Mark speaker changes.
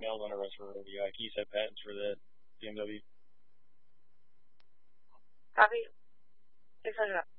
Speaker 1: emails on a rest for the key set patents for the BMW.
Speaker 2: Copy. 600 up.